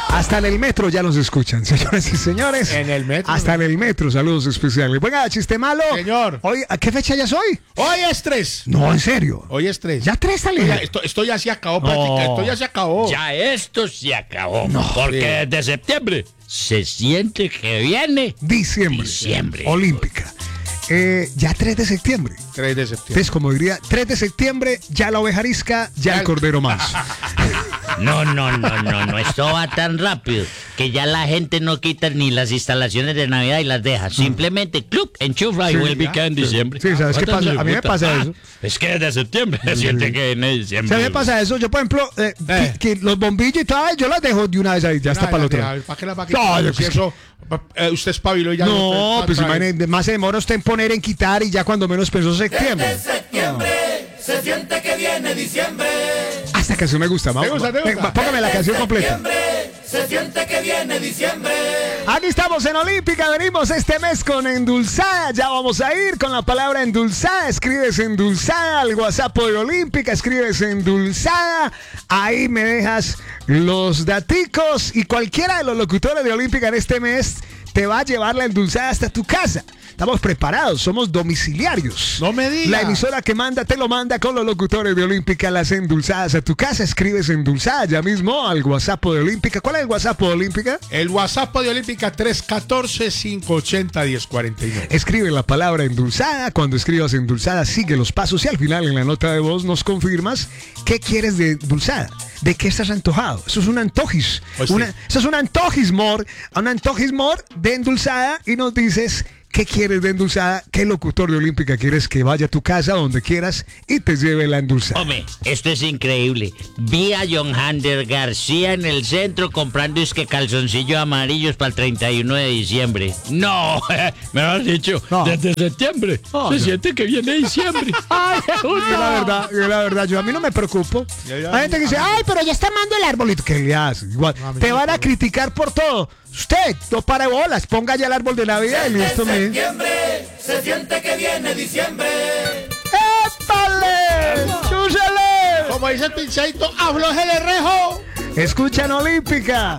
Hasta en el metro ya nos escuchan, señoras y señores. En el metro. Hasta en el metro, saludos especiales. Venga, chiste malo. Señor. Hoy, ¿a qué fecha ya es hoy? Hoy es 3. No, en serio. Hoy es 3. Ya 3 salía. Esto ya se acabó, prácticamente. Esto ya se acabó. Ya esto se acabó. Porque desde septiembre se siente que viene Diciembre. Olímpica. Ya 3 de septiembre. 3 de septiembre. Entonces, como diría, 3 de septiembre, ya la oveja arisca, ya el cordero más. No, esto va tan rápido que ya la gente no quita ni las instalaciones de Navidad y las deja. Simplemente, club, enchufa y vuelve y queda en diciembre. Sí, ¿sabes qué pasa? A mí me pasa eso. Es que desde septiembre se siente que viene diciembre. ¿A mí me pasa eso? Yo, por ejemplo, que los bombillos y todo, yo las dejo de una vez ahí, ya está para el otro. ¿Para qué la No, yo si eso, usted espabiló y ya no, pues imagínate, más se demora usted en poner, en quitar y ya cuando menos pensó septiembre. Desde septiembre se siente que viene diciembre. Esta canción me gusta, ¿Te gusta? Póngame la canción completa. Se siente que viene diciembre. Aquí estamos en Olímpica, venimos este mes con Endulzada. Ya vamos a ir con la palabra endulzada. Escribes endulzada al WhatsApp de Olímpica, escribes endulzada. Ahí me dejas los daticos y cualquiera de los locutores de Olímpica en este mes te va a llevar la endulzada hasta tu casa. Estamos preparados, somos domiciliarios. No me digas. La emisora que manda te lo manda con los locutores de Olímpica, las endulzadas a tu casa. Escribes endulzada ya mismo al WhatsApp de Olímpica. ¿Cuál es el WhatsApp de Olímpica? El WhatsApp de Olímpica 314-580-1049. Escribe la palabra endulzada. Cuando escribas endulzada, sigue los pasos y al final en la nota de voz nos confirmas qué quieres de endulzada. ¿De qué estás antojado? Eso es un antojis. Pues sí. Eso es un antojismor. Un antojismor de endulzada y nos dices qué quieres de endulzada, qué locutor de Olímpica quieres que vaya a tu casa, donde quieras y te lleve la endulzada. Hombre, esto es increíble. Vi a John Hander García en el centro comprando calzoncillos amarillos para el 31 de diciembre. No, me lo has dicho. No. Desde septiembre se siente que viene diciembre. Ay, La verdad, yo a mí no me preocupo. Hay gente que dice, ay, pero ya está amando el arbolito. ¿Qué le haces? Igual, te van a criticar por todo. Usted, no pare bolas, ponga ya el árbol de Navidad y listo, Desde septiembre se siente que viene diciembre. ¡Épale! ¡Chúchale! Como dice el pinchadito, aflójele rejo. Escuchan Olímpica.